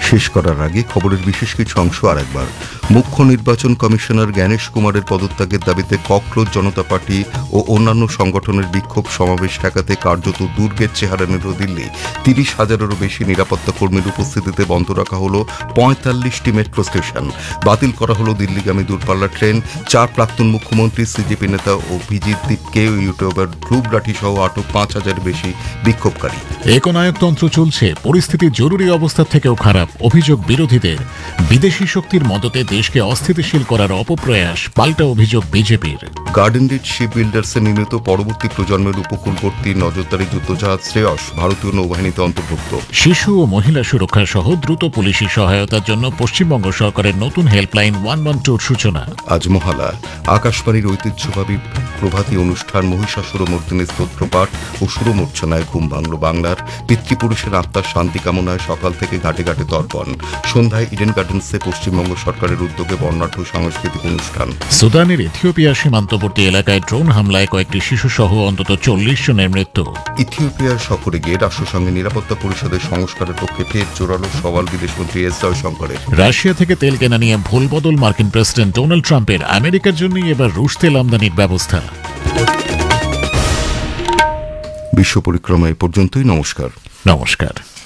শেষ করার আগে খবরের বিশেষ কিছু অংশ আরেকবার। মুখ্য নির্বাচন কমিশনার জ্ঞানেশ কুমারের পদত্যাগের দাবিতে ককরোচ জনতা পার্টি ও অন্যান্য সংগঠনের বিক্ষোভ সমাবেশ ঠেকাতে কার্যত দুর্গের চেহারা নিল দিল্লি। ৩০,০০০-এরও বেশি নিরাপত্তা কর্মীর উপস্থিতিতে বন্ধ রাখা হল ৪৫টি মেট্রো স্টেশন। বাতিল করা হল দিল্লিগামী দূরপাল্লার ট্রেন। ৪ প্রাক্তন মুখ্যমন্ত্রী, সিজেপি নেতা ও অভিজিৎ দীপকে ইউটিউবার ধ্রুব রাঠি সহ আটক ৫,০০০-এর বেশি বিক্ষোভকারী। একনায়কতন্ত্র চলছে, পরিস্থিতি জরুরি অবস্থা থেকেও খারাপ, অভিযোগ বিরোধীদের। বিদেশি শক্তির মদতে দেশকে অস্থিতিশীল করার অপপ্রয়াস, পাল্টা অভিযোগ বিজেপির। গার্ডেন রিচ শিপ বিল্ডার্সে নির্মিত পরবর্তী প্রজন্মের উপকূলবর্তী নজরদারি যুদ্ধজাহাজ শ্রেয়স ভারতীয় নৌবাহিনীতে অন্তর্ভুক্ত। শিশু ও মহিলা সুরক্ষা সহ দ্রুত পুলিশি সহায়তার জন্য পশ্চিমবঙ্গ সরকারের নতুন হেল্পলাইন 112 সূচনা। আজ মহালয়া। আকাশবাণীর ঐতিহ্যবাহী প্রভাতী অনুষ্ঠান মহিষাসুরমর্দিনীর স্তোত্রপাঠ ও সুরমূর্ছনায় ঘুম ভাঙল বাংলার। পিতৃপুরুষের আত্মার শান্তি কামনায় সকাল থেকে ঘাটে ঘাটে তর্পণ। সন্ধ্যায় ইডেন গার্ডেন্সে পশ্চিমবঙ্গ সরকারের উদ্যোগে বর্ণাঢ্য সাংস্কৃতিক অনুষ্ঠান। সুদানের ইথিওপিয়া সীমান্তবর্তী এলাকায় ড্রোন হামলায় কয়েকটি শিশু সহ অন্তত ৪০ জনের মৃত্যু। ইথিওপিয়ার সফরে গিয়ে রাষ্ট্রসংঘের নিরাপত্তা পরিষদের সংস্কারের পক্ষে ফের জোরালো সওয়াল বিদেশমন্ত্রী এস জয়শঙ্করের। রাশিয়া থেকে তেল কেনা নিয়ে ভুল বদল মার্কিন প্রেসিডেন্ট ডোনাল্ড ট্রাম্পের। আমেরিকার জন্যই এবার রুশ তেল আমদানির ব্যবস্থা। বিশ্ব পরিক্রমা এ পর্যন্তই। নমস্কার।